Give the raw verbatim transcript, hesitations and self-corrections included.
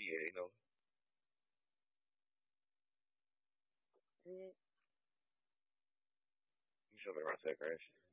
A, you know. Mm, You should have around that crash.